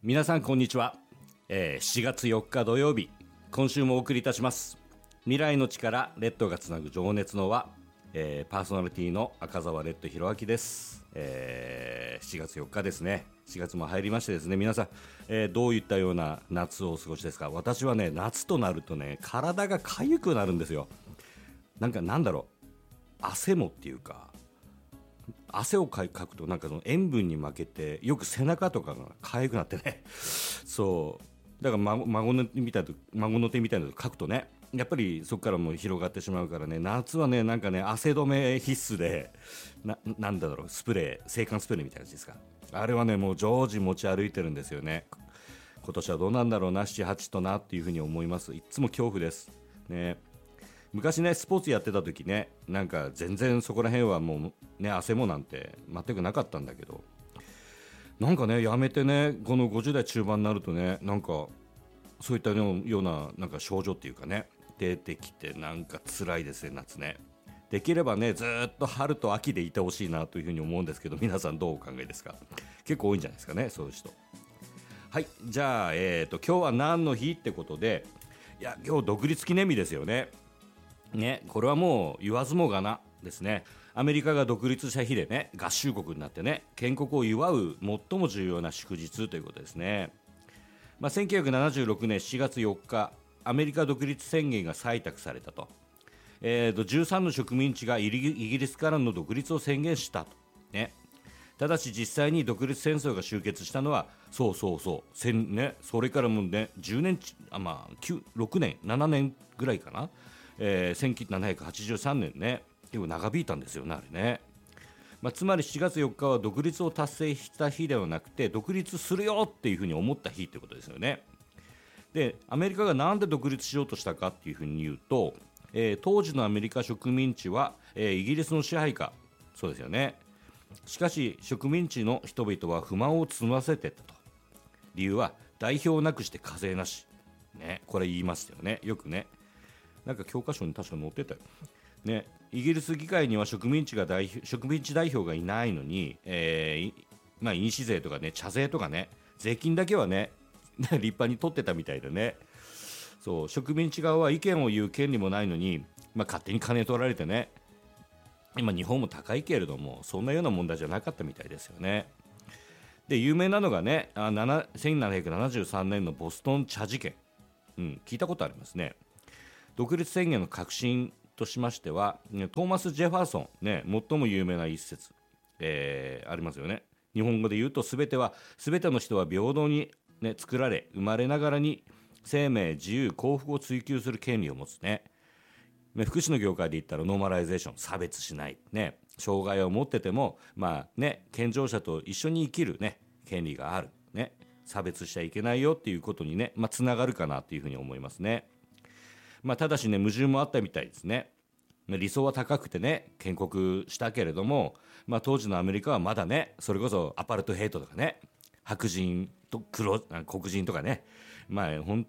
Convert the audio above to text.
皆さんこんにちは、7月4日土曜日、今週もお送りいたします。未来の力、レッドがつなぐ情熱の輪、パーソナリティの赤澤レッド弘明です。7月4日ですね。4月も入りましてですね、皆さん、どういったような夏をお過ごしですか？私はね、夏となるとね、体が痒くなるんですよ。なんだろう、汗もっていうか、汗をかくとその塩分に負けてよく背中とかが痒くなってねそうだから孫の手みたいなのかくとね、やっぱりそこからもう広がってしまうからね、夏はね汗止め必須で、なんだろう、制汗スプレーみたいなやつですか。あれはねもう常時持ち歩いてるんですよね。今年はどうなんだろうな、7、8となっていうふうに思います。いつも恐怖ですね。昔ねスポーツやってた時ね、全然そこら辺はもうね汗もなんて全くなかったんだけど、やめてね、この50代中盤になるとね、そういったような症状っていうかね出てきて、辛いですね夏ね。できればねずっと春と秋でいてほしいなというふうに思うんですけど、皆さんどうお考えですか？結構多いんじゃないですかね、そういう人。はい、じゃあ、今日は何の日ってことで、今日独立記念日ですよね。これはもう言わずもがなですね。アメリカが独立した日でね、合衆国になってね、建国を祝う最も重要な祝日ということですね。1976年7月4日、アメリカ独立宣言が採択されたと。13の植民地がイギリスからの独立を宣言したと、ね。ただし実際に独立戦争が終結したのはそれからもね10年6年7年ぐらいかな、1783年ね、結構長引いたんですよね、あれね。つまり7月4日は独立を達成した日ではなくて、独立するよっていうふうに思った日ということですよね。で、アメリカがなんで独立しようとしたかっていうふうに言うと、当時のアメリカ植民地は、イギリスの支配下、そうですよね。しかし植民地の人々は不満を募らせていったと。理由は代表をなくして課税なし、ね、これ言いましたよね、よくね。教科書に確か載ってたよ、ね。イギリス議会には植民地代表がいないのに、印紙税とかね、茶税とかね、税金だけはね立派に取ってたみたいでね。そう、植民地側は意見を言う権利もないのに、勝手に金取られてね。今日本も高いけれどもそんなような問題じゃなかったみたいですよね。で、有名なのがね、1773年のボストン茶事件、聞いたことありますね。独立宣言の核心としましては、トーマス・ジェファーソン、ね、最も有名な一節、ありますよね。日本語で言うと、すべての人は平等に、作られ、生まれながらに生命、自由、幸福を追求する権利を持つね。福祉の業界で言ったらノーマライゼーション、差別しない、ね、障害を持ってても、健常者と一緒に生きる、ね、権利がある、ね、差別しちゃいけないよっていうことにね、つながるかなというふうに思いますね。ただしね、矛盾もあったみたいですね。理想は高くてね、建国したけれども、当時のアメリカはまだね、それこそアパルトヘイトとかね、白人と黒人とかね、本